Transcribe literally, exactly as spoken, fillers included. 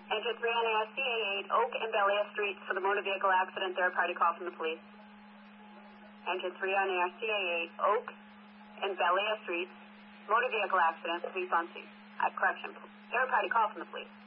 Engine three on A S C A eight, Oak and Belia Streets for the motor vehicle accident. Third party call from the police. Engine three on A S C A eight, Oak and Belia Streets, motor vehicle accident. Police on scene. Uh, correction. Third party call from the police.